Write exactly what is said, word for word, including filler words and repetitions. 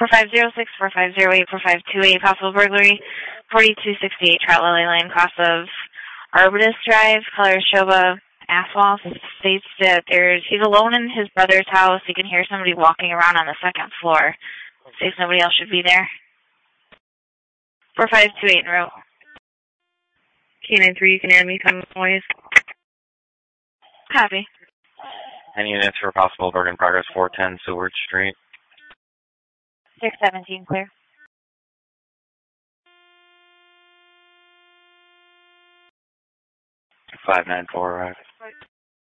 four five zero six, four five zero eight, four five two eight, possible burglary, forty-two sixty-eight Trout Lily Lane, cross of Arbutus Drive, color Shoba Asphalt. States that there's he's alone in his brother's house. He can hear somebody walking around on the second floor. States nobody else should be there. four five two eight in row. K nine three, you can add me some noise. Copy. Any units for possible burg in progress, four ten Seward Street. six seventeen, clear. five nine four, arrive.